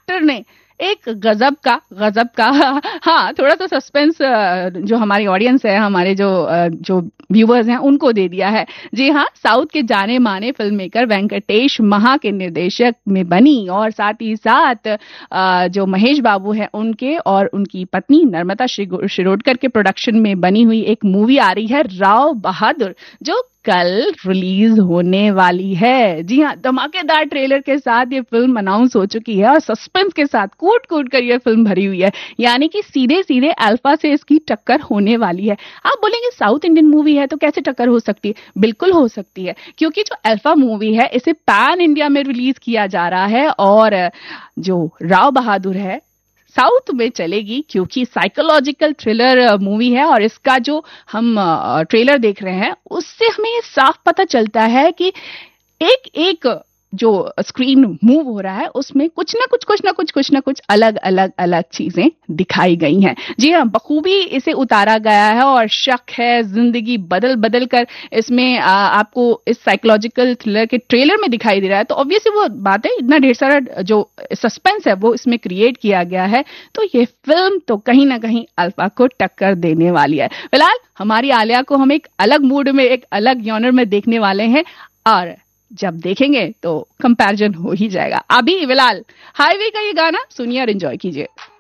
Actor ने एक गजब का हाँ, थोड़ा तो सस्पेंस जो हमारी ऑडियंस है, हमारे जो व्यूअर्स हैं उनको दे दिया है। जी हाँ, साउथ के जाने माने फिल्म मेकर वेंकटेश महा के निर्देशक में बनी और साथ ही साथ जो महेश बाबू हैं उनके और उनकी पत्नी नर्मदा शिरोडकर के प्रोडक्शन में बनी हुई एक मूवी आ रही है राव बहादुर, जो कल रिलीज होने वाली है। जी हाँ, धमाकेदार ट्रेलर के साथ ये फिल्म अनाउंस हो चुकी है और सस्पेंस के साथ कूट कूट कर ये फिल्म भरी हुई है, यानी कि सीधे सीधे अल्फा से इसकी टक्कर होने वाली है। आप बोलेंगे साउथ इंडियन मूवी है तो कैसे टक्कर हो सकती है? बिल्कुल हो सकती है, क्योंकि जो अल्फा मूवी है इसे पैन इंडिया में रिलीज किया जा रहा है और जो राव बहादुर है साउथ में चलेगी, क्योंकि साइकोलॉजिकल थ्रिलर मूवी है और इसका जो हम ट्रेलर देख रहे हैं उससे हमें ये साफ पता चलता है कि एक एक जो स्क्रीन मूव हो रहा है उसमें कुछ ना कुछ अलग चीजें दिखाई गई हैं। जी हाँ, बखूबी इसे उतारा गया है और शक है, जिंदगी बदल बदल कर इसमें आपको इस साइकोलॉजिकल थ्रिलर के ट्रेलर में दिखाई दे रहा है, तो ऑब्वियसली वो बात है, इतना ढेर सारा जो सस्पेंस है वो इसमें क्रिएट किया गया है, तो ये फिल्म तो कहीं ना कहीं अल्फा को टक्कर देने वाली है। फिलहाल हमारी आलिया को हम एक अलग मूड में, एक अलग जॉनर में देखने वाले हैं और जब देखेंगे तो कंपैरिजन हो ही जाएगा। अभी फिलहाल हाईवे का ये गाना सुनिए और एंजॉय कीजिए।